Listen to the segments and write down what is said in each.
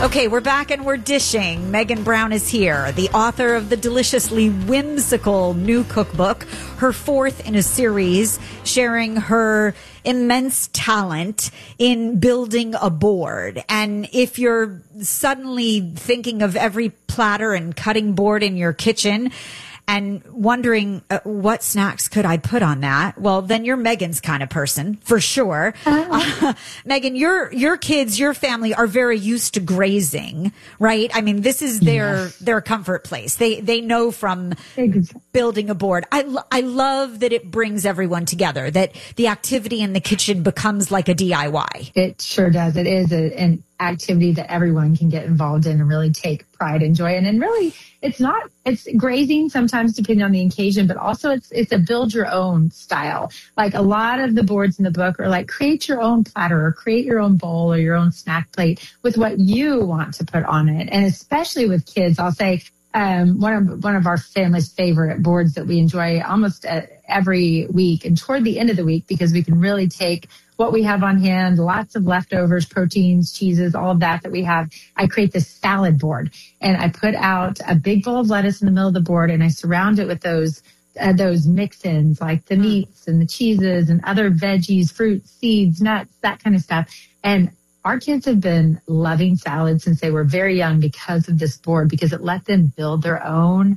Okay, we're back and we're dishing. Megan Brown is here, the author of the deliciously whimsical new cookbook, her fourth in a series, sharing her immense talent in building a board. And if you're suddenly thinking of every platter and cutting board in your kitchen and wondering what snacks could I put on that, well, then you're Megan's kind of person, for sure. Megan, your kids, your family are very used to grazing, right? I mean, this is their comfort place. They know from building a board. I love that it brings everyone together, that the activity in the kitchen becomes like a DIY. It sure does. It is an activity that everyone can get involved in and really take pride and joy in. And really, it's grazing sometimes depending on the occasion, but also it's a build your own style. Like a lot of the boards in the book are like, create your own platter or create your own bowl or your own snack plate with what you want to put on it. And especially with kids, I'll say, one of our family's favorite boards that we enjoy almost every week and toward the end of the week, because we can really take what we have on hand, lots of leftovers, proteins, cheeses, all of that we have. I create this salad board and I put out a big bowl of lettuce in the middle of the board and I surround it with those mix-ins like the meats and the cheeses and other veggies, fruits, seeds, nuts, that kind of stuff. And our kids have been loving salad since they were very young because of this board, because it let them build their own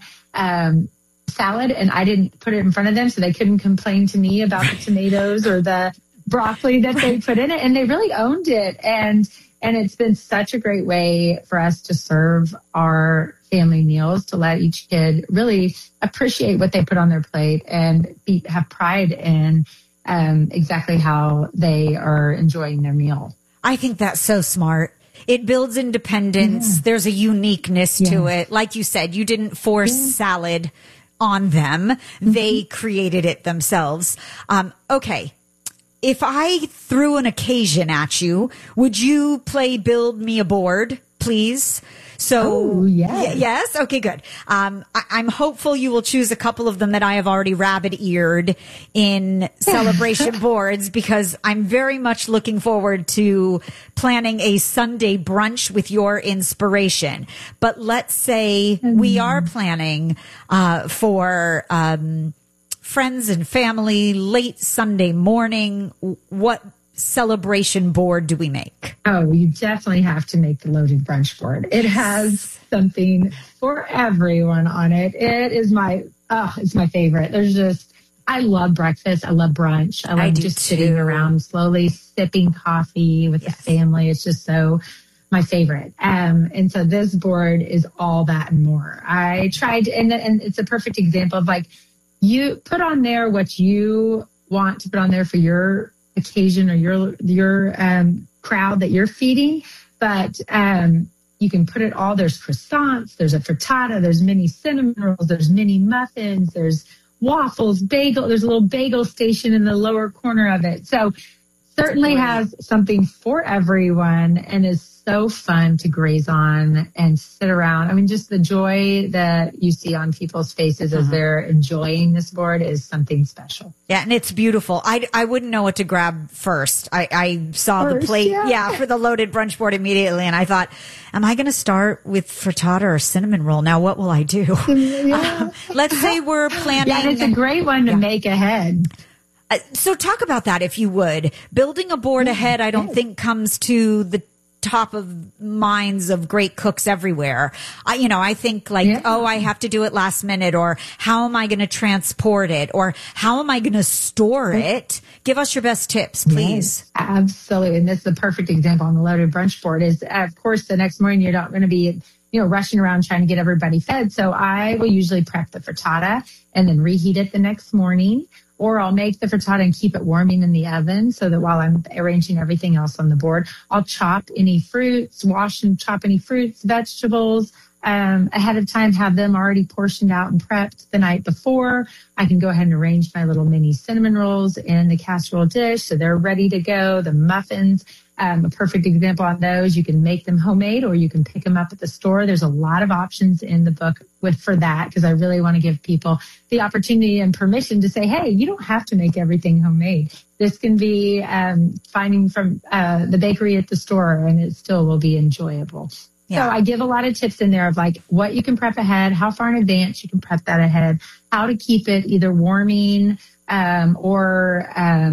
salad. And I didn't put it in front of them, so they couldn't complain to me about the tomatoes or the broccoli that they put in it. And they really owned it. And it's been such a great way for us to serve our family meals, to let each kid really appreciate what they put on their plate and have pride in exactly how they are enjoying their meal. I think that's so smart. It builds independence. Yeah. There's a uniqueness to it. Like you said, you didn't force salad on them. Mm-hmm. They created it themselves. Okay. If I threw an occasion at you, would you play Build Me a Board, please? So, yes. Okay, good. I'm hopeful you will choose a couple of them that I have already rabbit-eared in celebration boards, because I'm very much looking forward to planning a Sunday brunch with your inspiration. But let's say we are planning for friends and family late Sunday morning. What celebration board do we make? Oh, you definitely have to make the loaded brunch board. It has something for everyone on it. It is it's my favorite. I love breakfast. I love brunch. I love just sitting around slowly sipping coffee with the family. It's just so my favorite. And so this board is all that and more. I tried, and it's a perfect example of like, you put on there what you want to put on there for your occasion or your crowd that you're feeding, but you can put it all. There's croissants, there's a frittata, there's mini cinnamon rolls, there's mini muffins, there's waffles, bagel. There's a little bagel station in the lower corner of it. So certainly has something for everyone and is so fun to graze on and sit around. I mean, just the joy that you see on people's faces as they're enjoying this board is something special. Yeah, and it's beautiful. I wouldn't know what to grab first. I saw the plate, for the loaded brunch board immediately, and I thought, am I going to start with frittata or cinnamon roll? Now, what will I do? Let's say we're planning. Yeah, and it's a great one to make ahead. So talk about that, if you would. Building a board ahead, I don't think comes to the top of minds of great cooks everywhere. I think like, I have to do it last minute, or how am I going to transport it, or how am I going to store it? Give us your best tips, please. Yes, absolutely. And this is the perfect example on the loaded brunch board is, of course, the next morning you're not going to be rushing around trying to get everybody fed. So I will usually prep the frittata and then reheat it the next morning. Or I'll make the frittata and keep it warming in the oven so that while I'm arranging everything else on the board, I'll chop any fruits, wash and chop any fruits, vegetables ahead of time, have them already portioned out and prepped the night before. I can go ahead and arrange my little mini cinnamon rolls in the casserole dish so they're ready to go. The muffins, a perfect example on those. You can make them homemade or you can pick them up at the store. There's a lot of options in the book for that, because I really want to give people the opportunity and permission to say, hey, you don't have to make everything homemade. This can be finding from the bakery at the store, and it still will be enjoyable. Yeah. So I give a lot of tips in there of like what you can prep ahead, how far in advance you can prep that ahead, how to keep it either warming or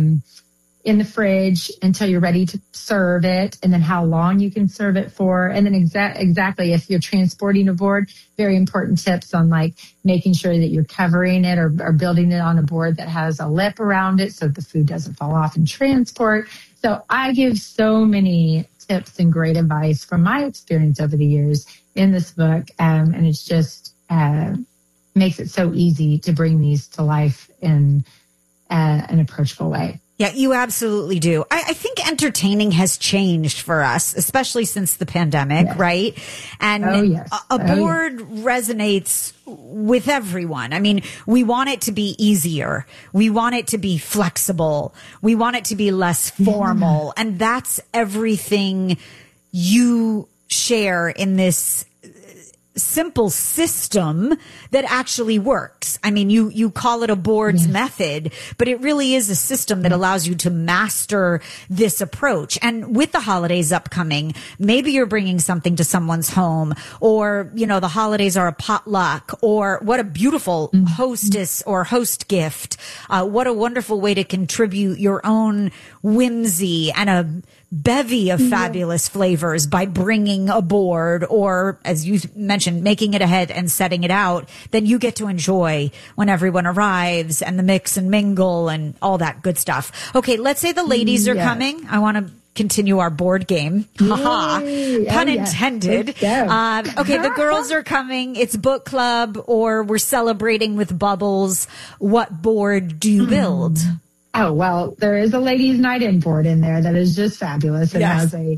in the fridge until you're ready to serve it, and then how long you can serve it for. And then exactly if you're transporting a board, very important tips on like making sure that you're covering it or building it on a board that has a lip around it so the food doesn't fall off in transport. So I give so many tips and great advice from my experience over the years in this book. And it's just makes it so easy to bring these to life in an approachable way. Yeah, you absolutely do. I think entertaining has changed for us, especially since the pandemic, Yes. right? And a board resonates with everyone. I mean, we want it to be easier. We want it to be flexible. We want it to be less formal. And that's everything you share in this simple system that actually works. I mean, you call it a board's method, but it really is a system that allows you to master this approach. And with the holidays upcoming, maybe you're bringing something to someone's home, or, you know, the holidays are a potluck, or what a beautiful hostess or host gift. What a wonderful way to contribute your own whimsy and a bevy of fabulous flavors by bringing a board, or as you mentioned, making it ahead and setting it out. Then you get to enjoy when everyone arrives and the mix and mingle and all that good stuff. Okay, let's say the ladies are coming. I want to continue our board game. Haha. Pun intended. Okay, the girls are coming. It's book club, or we're celebrating with bubbles. What board do you build? Oh, well, there is a ladies' night in board in there that is just fabulous. It has a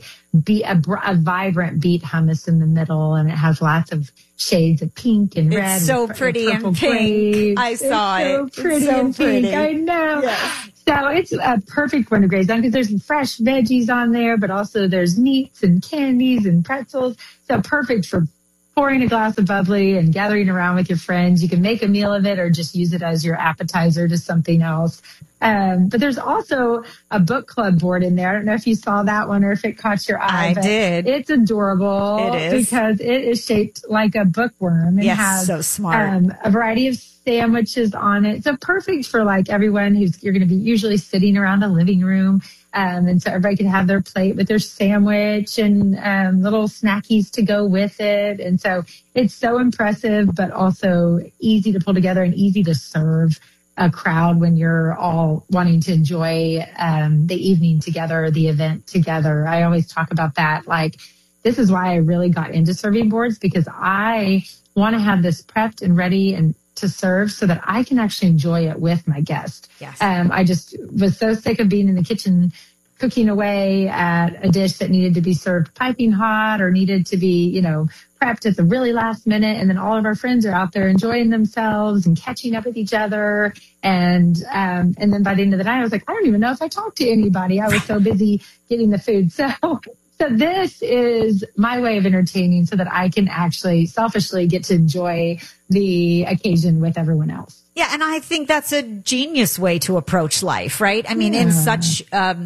vibrant beet hummus in the middle, and it has lots of shades of pink and red. It's so pretty and pink. I saw it. So pretty and pink. I know. Yes. So it's a perfect one to graze on because there's fresh veggies on there, but also there's meats and candies and pretzels. So perfect for pouring a glass of bubbly and gathering around with your friends. You can make a meal of it or just use it as your appetizer to something else. But there's also a book club board in there. I don't know if you saw that one or if it caught your eye. I did. It's adorable. It is. Because it is shaped like a bookworm. It has so smart. A variety of sandwiches on it. So perfect for like everyone you're going to be usually sitting around a living room. And so everybody can have their plate with their sandwich and little snackies to go with it. And so it's so impressive, but also easy to pull together and easy to serve a crowd when you're all wanting to enjoy the evening together, the event together. I always talk about that. Like, this is why I really got into serving boards, because I want to have this prepped and ready and to serve so that I can actually enjoy it with my guest. Yes. I just was so sick of being in the kitchen cooking away at a dish that needed to be served piping hot or needed to be, prepped at the really last minute. And then all of our friends are out there enjoying themselves and catching up with each other. And then by the end of the night, I was like, I don't even know if I talked to anybody. I was so busy getting the food. So this is my way of entertaining so that I can actually selfishly get to enjoy the occasion with everyone else. Yeah. And I think that's a genius way to approach life, right? I mean, in such,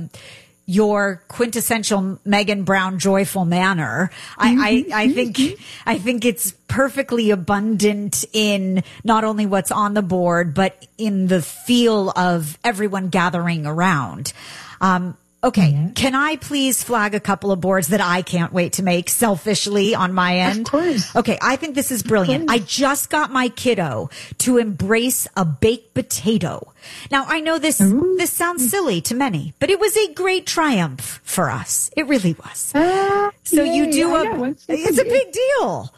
your quintessential Megan Brown joyful manner. I think it's perfectly abundant in not only what's on the board, but in the feel of everyone gathering around. Okay. Can I please flag a couple of boards that I can't wait to make selfishly on my end? Of course. Okay. I think this is brilliant. I just got my kiddo to embrace a baked potato. Now, I know this sounds silly to many, but it was a great triumph for us. It really was. So you do it's a big deal.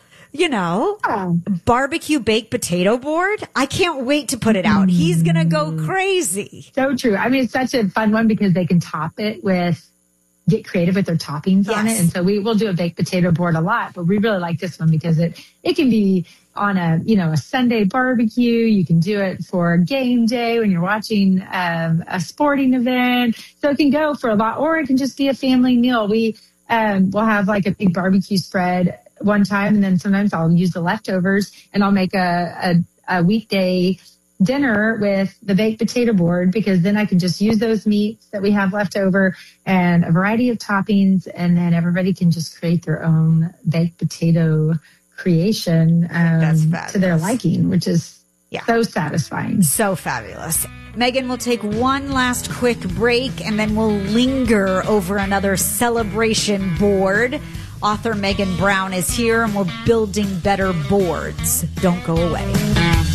Barbecue baked potato board. I can't wait to put it out. He's going to go crazy. So true. I mean, it's such a fun one because they can top it get creative with their toppings on it. And so we'll do a baked potato board a lot, but we really like this one because it can be on a Sunday barbecue. You can do it for game day when you're watching a sporting event. So it can go for a lot, or it can just be a family meal. We'll have like a big barbecue spread one time, and then sometimes I'll use the leftovers and I'll make a weekday dinner with the baked potato board, because then I can just use those meats that we have left over and a variety of toppings, and then everybody can just create their own baked potato creation to their liking, which is so satisfying. So fabulous. Megan, we'll take one last quick break, and then we'll linger over another celebration board. Author Megan Brown is here, and we're building better boards. Don't go away.